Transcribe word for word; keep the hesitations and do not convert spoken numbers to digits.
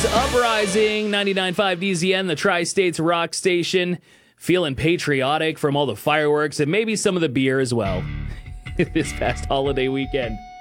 is Uprising, ninety-nine point five D Z N, the Tri-States rock station. Feeling patriotic from all the fireworks and maybe some of the beer as well this past holiday weekend.